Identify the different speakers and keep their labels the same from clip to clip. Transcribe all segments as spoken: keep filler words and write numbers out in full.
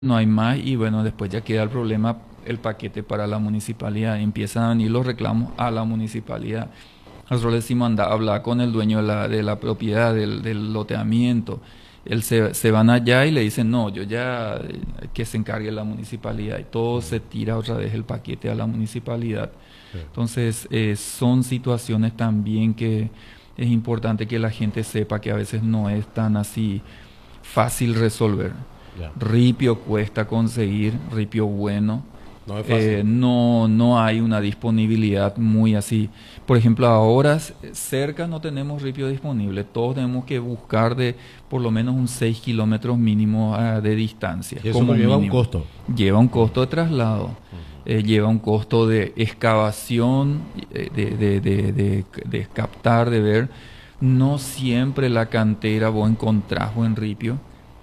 Speaker 1: no hay más y bueno, después ya queda el problema, el paquete para la municipalidad. Empiezan a venir los reclamos a la municipalidad. Nosotros le decimos, anda, habla con el dueño de la, de la propiedad, del, del loteamiento. Él se, se van allá y le dicen, no, yo ya, eh, que se encargue la municipalidad. Y todo se tira otra vez el paquete a la municipalidad.
Speaker 2: Sí.
Speaker 1: Entonces, eh, son situaciones también que es importante que la gente sepa que a veces no es tan así fácil resolver.
Speaker 2: Ya.
Speaker 1: Ripio cuesta conseguir, ripio bueno.
Speaker 2: No es
Speaker 1: Eh,
Speaker 2: fácil.
Speaker 1: no, no hay una disponibilidad muy así. Por ejemplo, ahora s- cerca no tenemos ripio disponible. Todos tenemos que buscar de por lo menos un seis kilómetros mínimo ah, de distancia,
Speaker 2: Y eso
Speaker 1: como
Speaker 2: conlleva un
Speaker 1: mínimo.
Speaker 2: costo.
Speaker 1: Lleva un costo de traslado, eh, lleva un costo de excavación, eh, de, de, de, de, de captar, de ver. No siempre la cantera vos encontrás buen ripio.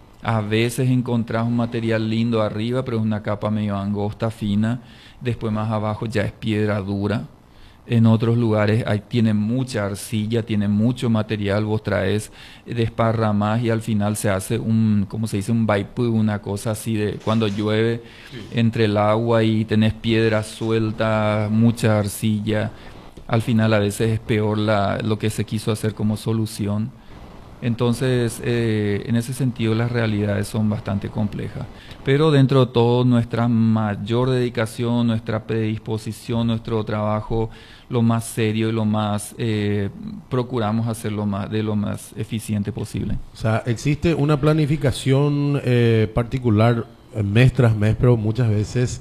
Speaker 1: A veces encontrás un material lindo arriba, pero es una capa medio angosta, fina. Después más abajo ya es piedra dura. En otros lugares hay, tiene mucha arcilla, tiene mucho material. Vos traes, eh, desparramás y al final se hace un, ¿cómo se dice? Un vaipú, una cosa así de cuando llueve entre el agua y tenés piedra suelta, mucha arcilla. Al final a veces es peor la, lo que se quiso hacer como solución. Entonces, eh, en ese sentido, las realidades son bastante complejas. Pero dentro de todo, nuestra mayor dedicación, nuestra predisposición, nuestro trabajo, lo más serio y lo más, eh, procuramos hacerlo más, de lo más eficiente posible.
Speaker 2: O sea, existe una planificación eh, particular eh, mes tras mes, pero muchas veces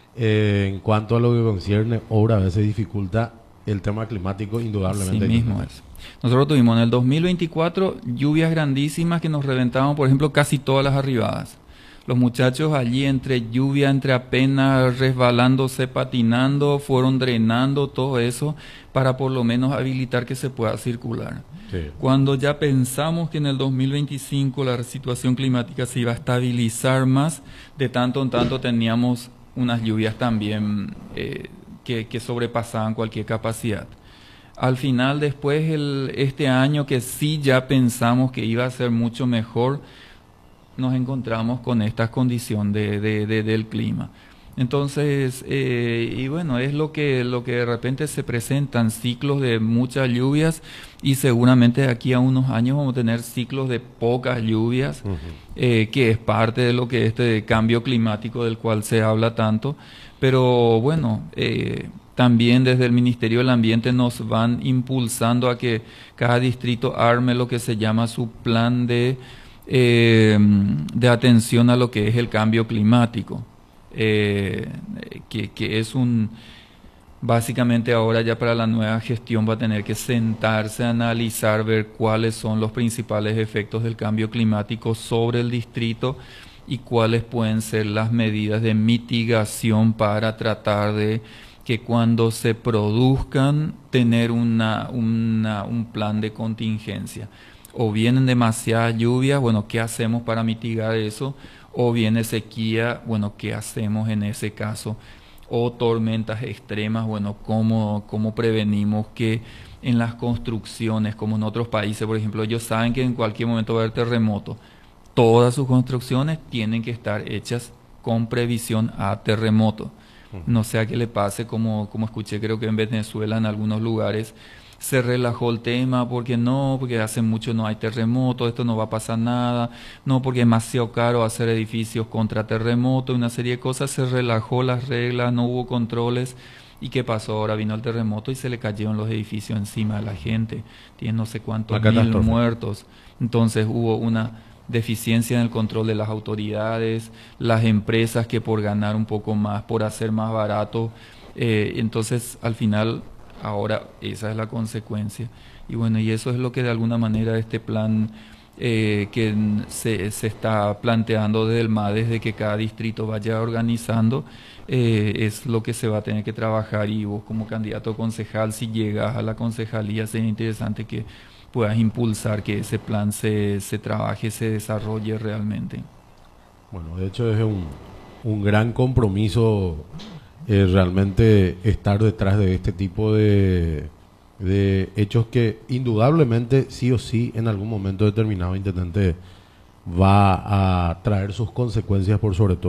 Speaker 2: eh, en cuanto a lo que concierne obra, a veces dificulta el tema climático,
Speaker 1: Así
Speaker 2: indudablemente.
Speaker 1: mismo es. Nosotros tuvimos en el dos mil veinticuatro lluvias grandísimas que nos reventaban, por ejemplo, casi todas las arribadas. Los muchachos allí entre lluvia, entre apenas resbalándose, patinando, fueron drenando todo eso para por lo menos habilitar que se pueda circular.
Speaker 2: Sí.
Speaker 1: Cuando ya pensamos que en el dos mil veinticinco la situación climática se iba a estabilizar más, de tanto en tanto teníamos unas lluvias también eh, que, que sobrepasaban cualquier capacidad. Al final, después, el, este año que sí ya pensamos que iba a ser mucho mejor, nos encontramos con esta condición de, de, de, del clima. Entonces, eh, y bueno, es lo que, lo que de repente se presentan ciclos de muchas lluvias y seguramente de aquí a unos años vamos a tener ciclos de pocas lluvias,
Speaker 2: Ujú.
Speaker 1: eh, que es parte de lo que este cambio climático del cual se habla tanto. Pero bueno, eh, también desde el Ministerio del Ambiente nos van impulsando a que cada distrito arme lo que se llama su plan de eh, de atención a lo que es el cambio climático, eh, que, que es un, básicamente ahora ya para la nueva gestión va a tener que sentarse a analizar, ver cuáles son los principales efectos del cambio climático sobre el distrito y cuáles pueden ser las medidas de mitigación para tratar de que cuando se produzcan tener una, una, un plan de contingencia. O vienen demasiadas lluvias, bueno, ¿qué hacemos para mitigar eso? O viene sequía, bueno, ¿qué hacemos en ese caso? O tormentas extremas, bueno, ¿cómo, cómo prevenimos que en las construcciones, como en otros países, por ejemplo, ellos saben que en cualquier momento va a haber terremoto? Todas sus construcciones tienen que estar hechas con previsión a terremoto. No sea que le pase como, como escuché, creo que en Venezuela, en algunos lugares, se relajó el tema porque no, porque hace mucho no hay terremoto, esto no va a pasar nada, no, porque es demasiado caro hacer edificios contra terremoto, una serie de cosas, se relajó las reglas, no hubo controles. ¿Y qué pasó? Ahora vino el terremoto y se le cayeron los edificios encima de la gente, tiene no sé cuántos
Speaker 2: Una
Speaker 1: mil
Speaker 2: catástrofe.
Speaker 1: muertos. Entonces hubo una deficiencia en el control de las autoridades, las empresas que por ganar un poco más, por hacer más barato, eh, entonces al final ahora esa es la consecuencia. Y bueno, y eso es lo que de alguna manera este plan eh, que se, se está planteando desde el MADES, de que cada distrito vaya organizando, eh, es lo que se va a tener que trabajar. Y vos como candidato concejal, si llegas a la concejalía, sería interesante que puedas impulsar que ese plan se, se trabaje, se desarrolle realmente.
Speaker 2: Bueno, de hecho es un, un gran compromiso eh, realmente estar detrás de este tipo de, de hechos que indudablemente sí o sí en algún momento determinado intendente va a traer sus consecuencias por sobre todo